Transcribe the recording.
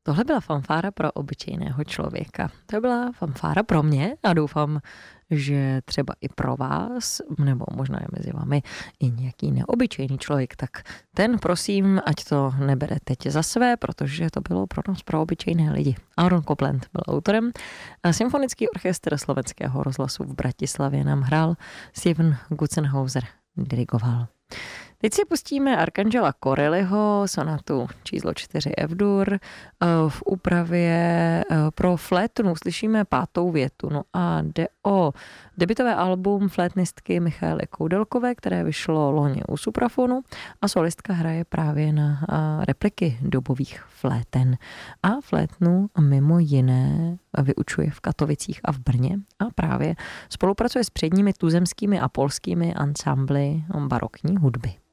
Tohle byla fanfára pro obyčejného člověka. To byla fanfára pro mě a doufám, že třeba i pro vás, nebo možná je mezi vámi i nějaký neobyčejný člověk, tak ten prosím, ať to nebere teď za své, protože to bylo pro nás pro obyčejné lidi. Aaron Copland byl autorem a Symfonický orchestr Slovenského rozhlasu v Bratislavě nám hrál, Steven Gutzenhauser dirigoval. Teď si pustíme Arcangela Corelliho sonatu číslo 4 F-dur v úpravě pro flétnu. Slyšíme 5. větu. No a jde o debutové album flétnistky Michaely Koudelkové, které vyšlo loni u Suprafonu a solistka hraje právě na repliky dobových fléten. A flétnu mimo jiné vyučuje v Katovicích a v Brně a právě spolupracuje s předními tuzemskými a polskými ansambly barokní hudby.